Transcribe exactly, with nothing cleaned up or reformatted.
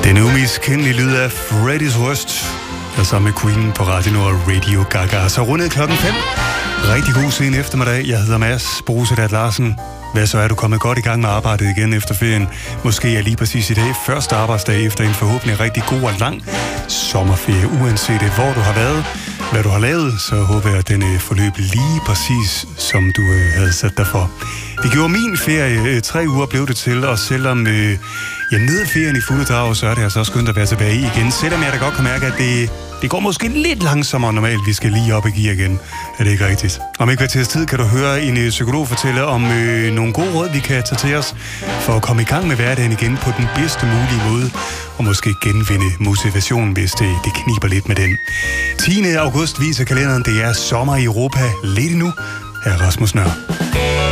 Den umiskendelige lyd af Freddy's Worst, der sammen med Queen på Radio Nord Radio Gaga. Så rundet klokken fem. Rigtig god sen eftermiddag. Jeg hedder Mads Brusedat Larsen. Hvad så, er du kommet godt i gang med arbejdet igen efter ferien? Måske er lige præcis i dag første arbejdsdag efter en forhåbentlig rigtig god og lang sommerferie. Uanset hvor du har været, hvad du har lavet, så håber jeg, at den forløb lige præcis, som du øh, havde sat dig for. Vi gjorde min ferie. Tre uger blev det til, og selvom øh, jeg nød ferien i fulde drag, så er det altså også skønt at være tilbage igen. Selvom jeg da godt kan mærke, at det, det går måske lidt langsommere normalt. Vi skal lige op i gear igen. Er det ikke rigtigt? Om ikke kvarters tid kan du høre en øh, psykolog fortælle om øh, nogle gode råd, vi kan tage til os for at komme i gang med hverdagen igen på den bedste mulige måde, og måske genvinde motivationen, hvis det, det kniber lidt med den. tiende august viser kalenderen, det er sommer i Europa. Lidt nu. Her er Rasmus Nør.